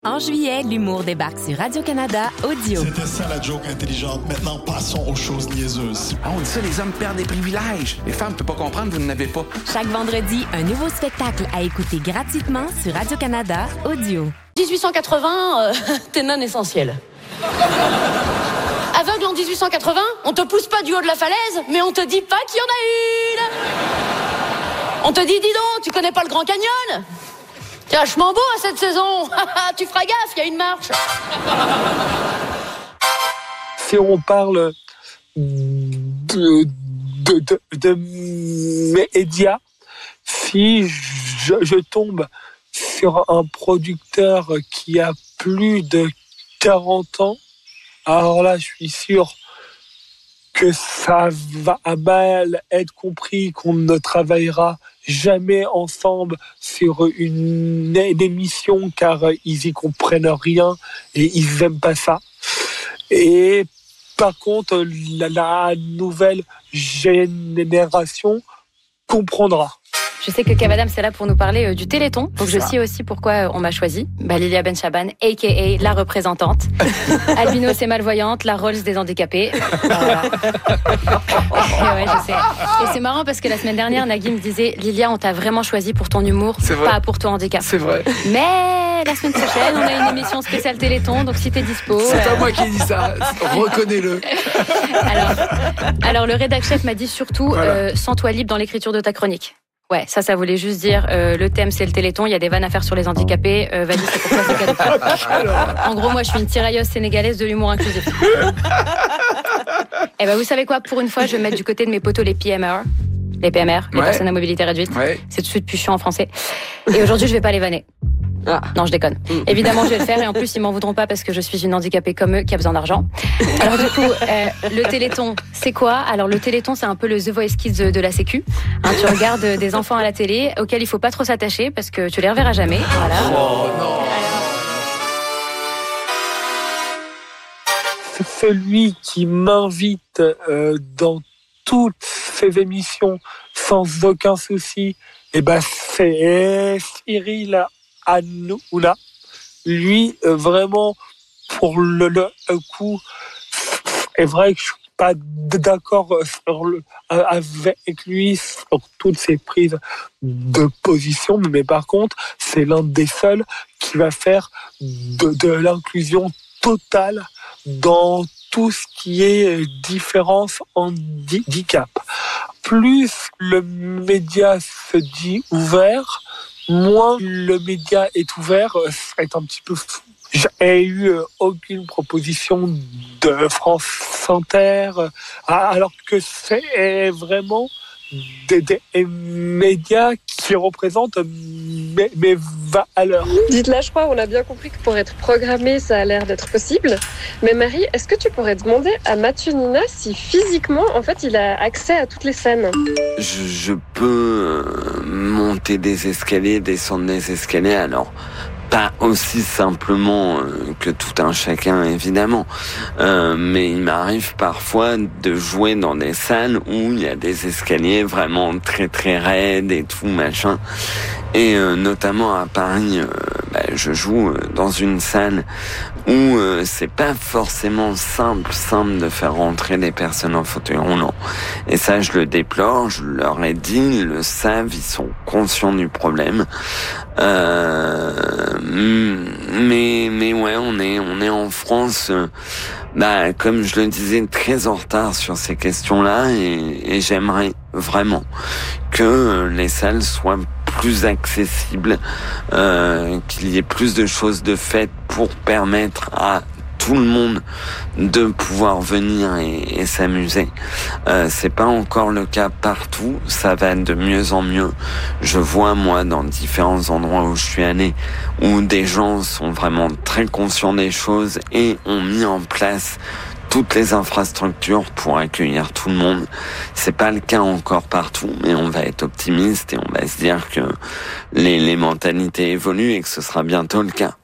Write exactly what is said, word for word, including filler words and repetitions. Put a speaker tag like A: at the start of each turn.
A: En juillet, l'humour débarque sur Radio-Canada Audio.
B: C'était ça la joke intelligente. Maintenant, passons aux choses niaiseuses.
C: Ah, on dit ça, les hommes perdent des privilèges. Les femmes ne peuvent pas comprendre, vous n'en avez pas.
A: Chaque vendredi, un nouveau spectacle à écouter gratuitement sur Radio-Canada Audio.
D: dix-huit cent quatre-vingts, euh, t'es non essentiel. Aveugle en dix-huit cent quatre-vingts, on te pousse pas du haut de la falaise, mais on te dit pas qu'il y en a une. On te dit, dis donc, tu connais pas le Grand Canyon ? C'est vachement beau à cette saison. Tu feras gaffe, il y a une marche.
E: Si on parle de, de, de, de médias, si je, je tombe sur un producteur qui a plus de quarante ans, alors là, je suis sûr que ça va mal être compris, qu'on ne travaillera jamais ensemble sur une, une émission car ils y comprennent rien et ils aiment pas ça. Et par contre, la, la nouvelle génération comprendra.
F: Je sais que Kev Adams est là pour nous parler euh, du Téléthon, donc je sais aussi pourquoi euh, on m'a choisi. Bah, Lilia Benchaban, a k a la représentante. Albinos et malvoyante, la Rolls des handicapés. Voilà. Et ouais, je sais. Et c'est marrant parce que la semaine dernière, Nagui me disait, Lilia, on t'a vraiment choisi pour ton humour, pas pour ton handicap.
C: C'est vrai.
F: Mais la semaine prochaine, on a une émission spéciale Téléthon, donc si t'es dispo...
C: C'est
F: euh...
C: pas moi qui ai dit ça, reconnais-le.
F: alors, alors, le rédac chef m'a dit surtout,
C: voilà.
F: euh, sens-toi libre dans l'écriture de ta chronique. Ouais, ça, ça voulait juste dire, euh, le thème c'est le Téléthon, il y a des vannes à faire sur les handicapés, euh, vas-y, c'est pourquoi c'est cadeau. En gros, moi je suis une tirailleuse sénégalaise de l'humour inclusif. Et ben vous savez quoi, pour une fois, je vais me mettre du côté de mes potos les P M R, les P M R, les
C: ouais.
F: personnes à mobilité réduite.
C: Ouais.
F: C'est tout de suite plus chiant en français. Et aujourd'hui, je vais pas les vanner. Ah. Non, je déconne. Mmh. Évidemment, je vais le faire et en plus, ils m'en voudront pas parce que je suis une handicapée comme eux qui a besoin d'argent. Alors du coup, euh, le Téléthon, c'est quoi ? Alors le Téléthon, c'est un peu le The Voice Kids de, de la Sécu. Hein, tu regardes des enfants à la télé auxquels il faut pas trop s'attacher parce que tu les reverras jamais. Voilà.
C: Oh non.
E: C'est celui qui m'invite euh, dans toutes ces émissions sans aucun souci. Et ben c'est Cyril Hanouna. Lui, euh, vraiment, pour le, le coup, c'est vrai que je suis pas d'accord sur le, avec lui sur toutes ses prises de position, mais par contre, c'est l'un des seuls qui va faire de, de l'inclusion totale dans tout ce qui est différence handicap. Plus le média se dit ouvert, moins le média est ouvert, ça va être un petit peu fou. J'ai eu aucune proposition de France Inter, alors que c'est vraiment des, des médias qui représentent mes, mes valeurs.
G: Dites-là, je crois, on a bien compris que pour être programmé, ça a l'air d'être possible. Mais Marie, est-ce que tu pourrais demander à Mathieu Nina si physiquement, en fait, il a accès à toutes les scènes ?
H: Je, je peux monter des escaliers, descendre des escaliers, alors... pas aussi simplement que tout un chacun, évidemment. Euh, mais il m'arrive parfois de jouer dans des salles où il y a des escaliers vraiment très très raides et tout, machin. Et euh, notamment à Paris, euh, bah, je joue dans une salle où euh, c'est pas forcément simple, simple de faire rentrer des personnes en fauteuil roulant. Et ça, je le déplore, je leur ai dit, ils le savent, ils sont conscients du problème. Euh, mais mais ouais, on est on est en France, euh, bah comme je le disais, très en retard sur ces questions-là, et, et j'aimerais vraiment que les salles soient plus accessibles, euh, qu'il y ait plus de choses de faites pour permettre à tout le monde de pouvoir venir et, et s'amuser. Euh, c'est pas encore le cas partout, ça va de mieux en mieux. Je vois, moi, dans différents endroits où je suis allé, où des gens sont vraiment très conscients des choses et ont mis en place toutes les infrastructures pour accueillir tout le monde. C'est pas le cas encore partout, mais on va être optimiste et on va se dire que les, les mentalités évoluent et que ce sera bientôt le cas.